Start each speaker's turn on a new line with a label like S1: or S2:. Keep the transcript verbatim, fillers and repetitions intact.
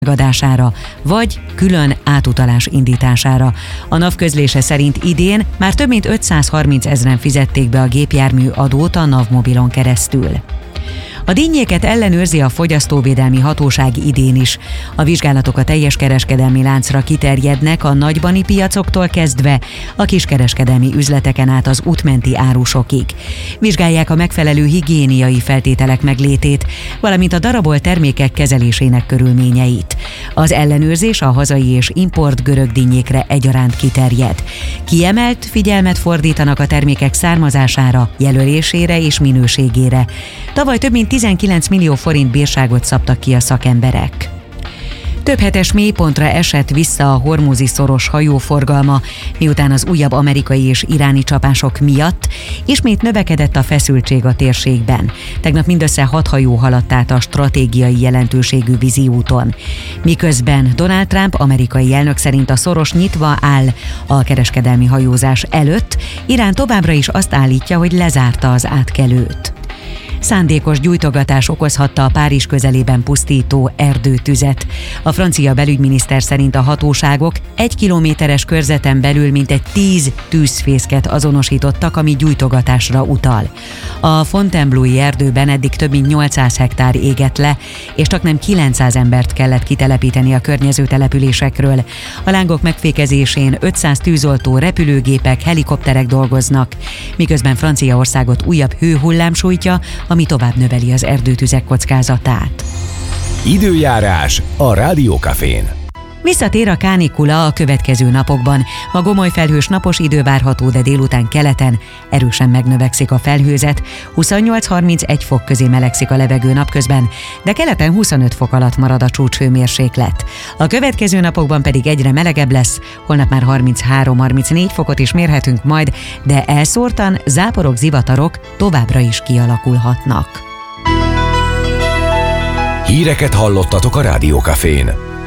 S1: megadására, vagy külön átutalás indítására. A NAV közlése szerint idén már több mint ötszázharminc ezren fizették be a gépjármű adót a NAV Mobilon keresztül. A dinnyéket ellenőrzi a Fogyasztóvédelmi Hatóság idén is. A vizsgálatok a teljes kereskedelmi láncra kiterjednek, a nagybani piacoktól kezdve a kiskereskedelmi üzleteken át az útmenti árusokig. Vizsgálják a megfelelő higiéniai feltételek meglétét, valamint a darabolt termékek kezelésének körülményeit. Az ellenőrzés a hazai és import görög dinnyékre egyaránt kiterjed. Kiemelt figyelmet fordítanak a termékek származására, jelölésére és minőségére. Tavaly több mint tizenkilenc millió forint bírságot szabtak ki a szakemberek. Több hetes mélypontra esett vissza a hormuzi szoros hajóforgalma, miután az újabb amerikai és iráni csapások miatt ismét növekedett a feszültség a térségben. Tegnap mindössze hat hajó haladt át a stratégiai jelentőségű vízi úton. Miközben Donald Trump amerikai elnök szerint a szoros nyitva áll a kereskedelmi hajózás előtt, Irán továbbra is azt állítja, hogy lezárta az átkelőt. Szándékos gyújtogatás okozhatta a Párizs közelében pusztító erdőtüzet. A francia belügyminiszter szerint a hatóságok egy kilométeres körzeten belül mintegy tíz tűzfészket azonosítottak, ami gyújtogatásra utal. A Fontainebleau-i erdőben eddig több mint nyolcszáz hektár égett le, és csaknem kilencszáz embert kellett kitelepíteni a környező településekről. A lángok megfékezésén ötszáz tűzoltó, repülőgépek, helikopterek dolgoznak, miközben Franciaországot újabb hőhullám sújtja, ami tovább növeli az erdőtüzek kockázatát.
S2: Időjárás a Rádió Cafén.
S1: Visszatér a kánikula a következő napokban. Ma gomoly felhős napos idő várható, de délután keleten erősen megnövekszik a felhőzet, huszonnyolc-harmincegy fok közé melegszik a levegő napközben, de keleten huszonöt fok alatt marad a csúcshőmérséklet. A következő napokban pedig egyre melegebb lesz, holnap már harminchárom-harmincnégy fokot is mérhetünk majd, de elszórtan záporok, zivatarok továbbra is kialakulhatnak.
S2: Híreket hallottatok a Rádió Cafén.